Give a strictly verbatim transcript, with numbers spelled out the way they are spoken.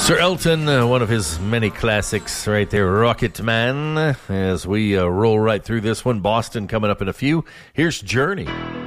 Sir Elton, uh, one of his many classics right there, Rocket Man. As we uh, roll right through this one, Boston coming up in a few. Here's Journey.